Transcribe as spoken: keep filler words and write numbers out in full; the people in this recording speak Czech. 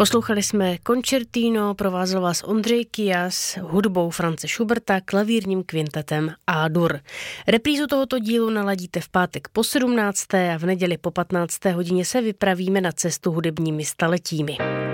Poslouchali jsme Concertino, provázel vás Ondřej Kyas, hudbou Franze Schuberta, klavírním kvintetem A-dur. Reprízu tohoto dílu naladíte v pátek po sedmnácté a v neděli po patnácté hodině se vypravíme na cestu hudebními staletími.